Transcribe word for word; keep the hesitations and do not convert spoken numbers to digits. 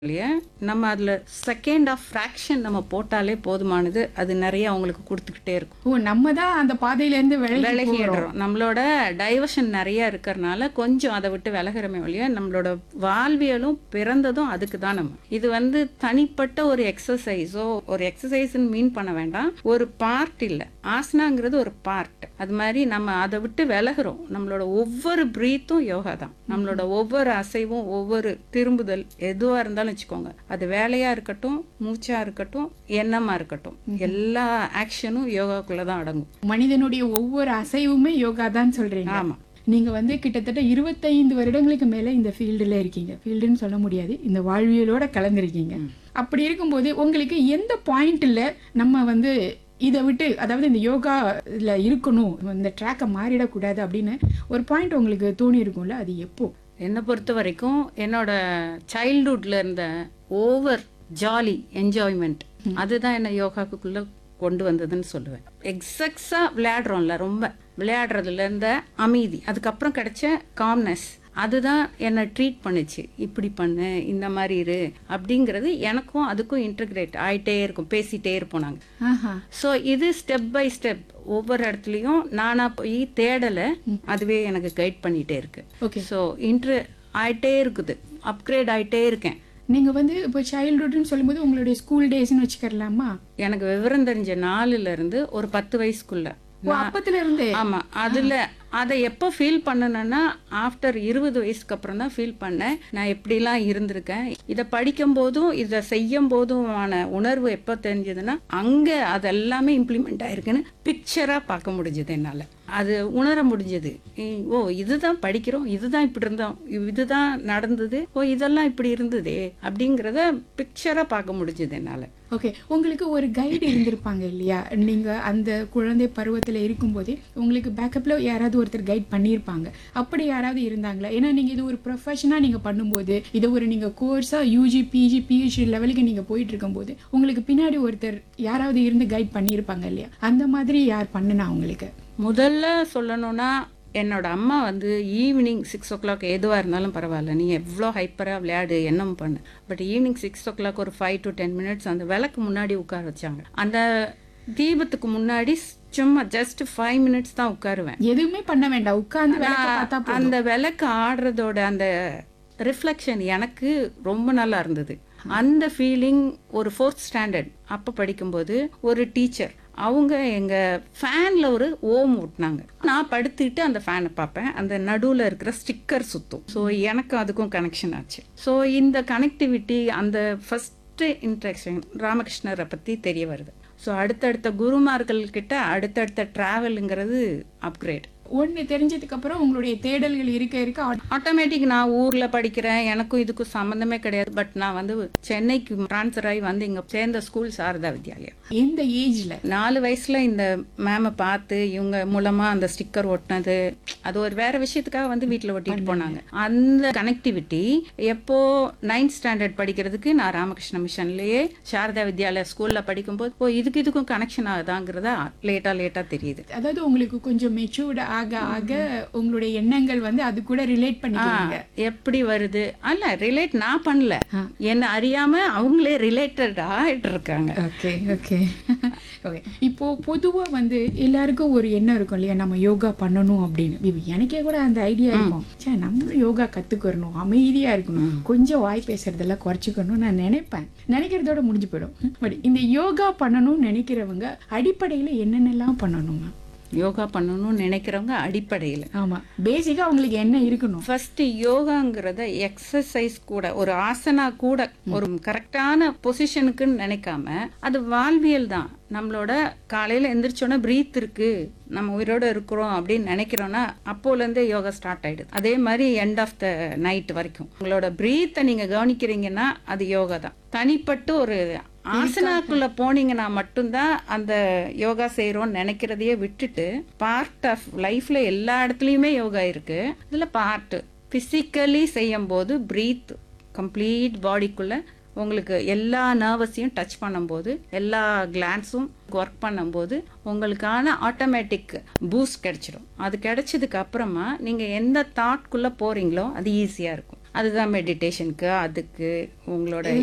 இல்லையா, நம்ம அதில் செகண்ட் ஆஃப் ஃப்ராக்ஷன் நம்ம போட்டாலே போதுமானது. அது நிறைய அவங்களுக்கு கொடுத்துக்கிட்டே இருக்கும். ஓ நம்ம தான் அந்த பாதையிலேருந்து விலகி போகிறோம். விலகிடுறோம். நம்மளோட டைவர்ஷன் நிறைய இருக்கிறனால கொஞ்சம் அதை விட்டு விலகிறமே ஒழிய நம்மளோட வாழ்வியலும் பிறந்ததும் அதுக்கு தான். நம்ம இது வந்து தனிப்பட்ட ஒரு எக்ஸசைஸோ ஒரு எக்ஸசைஸ்ன்னு மீன் பண்ண வேண்டாம். ஒரு பார்ட் இல்லை, ஆசனாங்கிறது ஒரு பார்ட். அது மாதிரி நம்ம அதை விட்டு விலகிறோம். நம்மளோட ஒவ்வொரு பிரீத்தும் யோகா தான். நம்மளோட ஒவ்வொரு அசைவும் ஒவ்வொரு திரும்புதல் எதுவாக இருந்தாலும் வச்சுக்கோங்க, அது வேலையா இருக்கட்டும், மூச்சா இருக்கட்டும், எண்ணமா இருக்கட்டும், எல்லா ஆக்ஷனும் யோகாக்குள்ள தான் அடங்கும். மனிதனுடைய ஒவ்வொரு அசைவுமே யோகா தான் சொல்றீங்க. ஆமா. நீங்க வந்து கிட்டத்தட்ட இருபத்தைந்து வருடங்களுக்கு மேல இந்த ஃபீல்டுல இருக்கீங்க. ஃபீல்டுன்னு சொல்ல முடியாது, இந்த வாழ்வியலோட கலந்துருக்கீங்க. அப்படி இருக்கும்போது உங்களுக்கு எந்த பாயிண்ட்ல நம்ம வந்து இதை விட்டு, அதாவது இந்த யோகால இருக்கணும், இந்த ட்ராக்கை மாறிடக்கூடாது அப்படின்னு ஒரு பாயிண்ட் உங்களுக்கு தோணி இருக்கும்ல, அது எப்போ? என்னை பொறுத்த வரைக்கும் என்னோட சைல்ட்ஹுட்ல இருந்த ஓவர் ஜாலி என்ஜாய்மெண்ட் அதுதான் என்னை யோகாக்குள்ள கொண்டு வந்ததுன்னு சொல்லுவேன். எக்ஸக்ஸா விளையாடுறோம்ல, ரொம்ப விளையாடுறதுல இருந்த அமைதி, அதுக்கப்புறம் கிடைச்ச காம்னஸ், அதுதான் என்னை ட்ரீட் பண்ணுச்சு. இப்படி பண்ணு, இந்த மாதிரி இரு அப்படிங்கிறது எனக்கும் அதுக்கும் இன்டகிரேட் ஆயிட்டே இருக்கும். பேசிட்டே இருப்போம் நாங்கள். ஆஹா. ஸோ இது ஸ்டெப் பை ஸ்டெப் ஒவ்வொரு இடத்துலையும் நானா போய் தேடலை, அதுவே எனக்கு கைட் பண்ணிட்டே இருக்கு. ஓகே. ஸோ இன்ட்ரு ஆயிட்டே இருக்குது, அப்கிரேட் ஆயிட்டே இருக்கேன். நீங்க வந்து இப்போ சைல்ட்ஹுட்னு சொல்லும்போது உங்களுடைய ஸ்கூல் டேஸ்ன்னு வச்சுக்கலாமா? எனக்கு விவரம் தெரிஞ்ச நாலுல இருந்து ஒரு பத்து வயசுக்குள்ள. ஓ, அப்பத்துல இருந்தே? ஆமா. அதுல அதை எப்போ ஃபீல் பண்ணணும்னா ஆஃப்டர் இருபது வயசுக்கு அப்புறம் தான் ஃபீல் பண்ணேன். நான் எப்படிலாம் இருந்திருக்கேன், இதை படிக்கும் போதும் இதை செய்யும் போதுமான உணர்வு எப்போ தெரிஞ்சதுன்னா அங்கே அது எல்லாமே இம்ப்ளிமெண்ட் ஆயிருக்குன்னு பிக்சரா பார்க்க முடிஞ்சது என்னால். அது உணர முடிஞ்சது. ஓ இதுதான் படிக்கிறோம், இதுதான் இப்படி இருந்தோம், இதுதான் நடந்தது, ஓ இதெல்லாம் இப்படி இருந்ததே அப்படிங்கிறத பிக்சரா பார்க்க முடிஞ்சது என்னால். ஓகே. உங்களுக்கு ஒரு கைடு இருந்திருப்பாங்க இல்லையா? நீங்க அந்த குழந்தை பருவத்தில் இருக்கும்போதே உங்களுக்கு பேக்கப்ல யாராவது ஒருத்தர் கைட் பண்ணியிருப்பாங்க. அப்படி யாராவது இருந்தாங்களா? ஏன்னா நீங்க இது ஒரு ப்ரொஃபஷனா நீங்க பண்ணும்போது, இதை ஒரு நீங்க கோர்ஸா யூஜி பிஜி பிஹெச்டி லெவலுக்கு நீங்க போயிட்டு இருக்கும்போது உங்களுக்கு பின்னாடி ஒருத்தர் யாராவது இருந்து கைட் பண்ணியிருப்பாங்க இல்லையா? அந்த மாதிரி யார் பண்ணுனா உங்களுக்கு? முதல்ல சொல்லணும்னா என்னோட அம்மா வந்து ஈவினிங் சிக்ஸ் ஓ கிளாக் எதுவாக இருந்தாலும் பரவாயில்ல, நீ எவ்வளோ ஹைப்பராக விளையாடு என்னம் பண்ணு, but evening six O clock ஒரு ஃபைவ் டு டென் மினிட்ஸ் அந்த விளக்கு முன்னாடி உட்கார வச்சாங்க. அந்த தீபத்துக்கு முன்னாடி சும்மா ஜஸ்ட் ஃபைவ் மினிட்ஸ் தான் உட்காருவேன். எதுவுமே பண்ண வேண்டாம், உட்கார்ந்து விளக்க பார்த்தா போதும். அந்த விளக்கு ஆடுறதோட அந்த ரிஃப்ளெக்ஷன் எனக்கு ரொம்ப நல்லா இருந்தது. அந்த ஃபீலிங் ஒரு ஃபோர்த் ஸ்டாண்டர்ட் அப்போ படிக்கும்போது ஒரு டீச்சர் அவங்க எங்க ஃபேன்ல ஒரு ஓம் ஓட்டினாங்க. நான் படுத்துக்கிட்டு அந்த ஃபேனை பார்ப்பேன், அந்த நடுவில் இருக்கிற ஸ்டிக்கர் சுத்தும். ஸோ எனக்கு அதுக்கும் கனெக்ஷன் ஆச்சு. ஸோ இந்த கனெக்டிவிட்டி, அந்த ஃபர்ஸ்ட் இன்ட்ராக்ஷன் ராமகிருஷ்ணரை பற்றி தெரிய வருது. ஸோ அடுத்தடுத்த குருமார்கள் கிட்ட அடுத்தடுத்த ட்ராவலுங்கிறது அப்கிரேட். ஒன்று தெரிஞ்சதுக்கு அப்புறம் உங்களுடைய தேடல்கள் இருக்க இருக்க ஆட்டோமேட்டிக் நான் ஊர்ல படிக்கிறேன், எனக்கும் இதுக்கும் சம்மந்தமே கிடையாது. பட் நான் வந்து சென்னைக்கு ட்ரான்ஸ்ஃபர் ஆகி வந்து இங்க சேர்ந்த ஸ்கூல் சாரதா வித்யாலயா. எந்த ஏஜ்ல? நாலு வயசுல இந்த மேமை பார்த்து இவங்க மூலமா அந்த ஸ்டிக்கர் ஒட்டினது, அது ஒரு வேற விஷயத்துக்காக வந்து வீட்டில் ஒட்டிட்டு போனாங்க. அந்த கனெக்டிவிட்டி எப்போ நைன்த் ஸ்டாண்டர்ட் படிக்கிறதுக்கு நான் ராமகிருஷ்ண மிஷன்லயே சாரதா வித்யாலயா ஸ்கூல்ல படிக்கும்போது ஓ இதுக்கு இதுக்கும் கனெக்ஷன் ஆகுதாங்கிறதா லேட்டா லேட்டா தெரியுது. அதாவது உங்களுக்கு கொஞ்சம் மெச்சூர்ட் ஆக ஆக உங்களுடைய எண்ணங்கள் வந்து அது கூட ரிலேட் பண்ணிக்கிறீங்க. எப்படி வருது? அல்ல ரிலேட் நான் பண்ணல, என்ன அறியாம அவங்களே ரிலேட்டட் ஆயிட்டு இருக்காங்க. Okay okay okay. இப்போ பொதுவா வந்து எல்லாருக்கும் ஒரு எண்ணம் இருக்கும் இல்லையா, நம்ம யோகா பண்ணணும் அப்படின்னு. இப்போ எனக்கே கூட அந்த ஐடியா இருக்கும், சே நம்மளும் யோகா கத்துக்கணும், அமைதியா இருக்கணும், கொஞ்சம் வாய் பேசுறதெல்லாம் குறைச்சிக்கணும் நான் நினைப்பேன். நினைக்கிறதோட முடிஞ்சு போயிடும். பட் இந்த யோகா பண்ணணும்னு நினைக்கிறவங்க அடிப்படையில என்னென்னலாம் பண்ணணுங்க? யோகா பண்ணணும்னு நினைக்கிறவங்க அடிப்படையில் ஆமா பேசிக்கா அவங்களுக்கு என்ன இருக்கணும்? ஃபர்ஸ்ட் யோகாங்கிறத எக்ஸசைஸ் கூட, ஒரு ஆசனா கூட, ஒரு கரெக்டான பொசிஷனுக்குன்னு நினைக்காம அது வாழ்வியல் தான். நம்மளோட காலையில எந்திரிச்சோன்னா பிரீத் இருக்கு, நம்ம உயிரோட இருக்கிறோம் அப்படின்னு நினைக்கிறோம்னா அப்போலேருந்தே யோகா ஸ்டார்ட் ஆயிடுது. அதே மாதிரி எண்ட் ஆஃப் த நைட் வரைக்கும் உங்களோட பிரீத்தை நீங்க கவனிக்கிறீங்கன்னா அது யோகா தான். தனிப்பட்டு ஒரு ஆசனாக்குள்ள போனீங்கன்னா மட்டும்தான் அந்த யோகா செய்யறோம்னு நினைக்கிறதையே விட்டுட்டு, பார்ட் ஆஃப் லைஃப்ல எல்லா இடத்துலயுமே யோகா இருக்கு. இதுல பார்ட் பிசிக்கலி செய்யும் போது பிரீத் கம்ப்ளீட் பாடிக்குள்ள உங்களுக்கு எல்லா நர்வஸையும் டச் பண்ணும்போது, எல்லா கிளான்ஸும் ஒர்க் பண்ணும்போது உங்களுக்கான ஆட்டோமேட்டிக் பூஸ்ட் கிடைச்சிடும். அது கிடைச்சதுக்கு அப்புறமா நீங்க எந்த தாட்குள்ள போறீங்களோ அது ஈஸியா இருக்கும். அதுதான் மெடிடேஷனுக்கு அதுக்கு உங்களோட